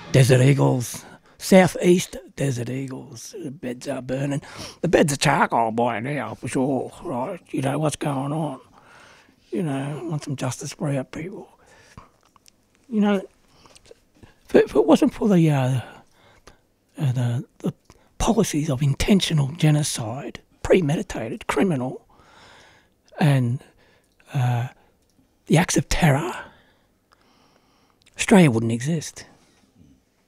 Desert Eagles, southeast Desert Eagles. The beds are burning. The beds are charcoal by now, for sure, right? You know, what's going on? You know, want some justice for our people. You know, if it wasn't for the policies of intentional genocide, premeditated, criminal, and the acts of terror, Australia wouldn't exist.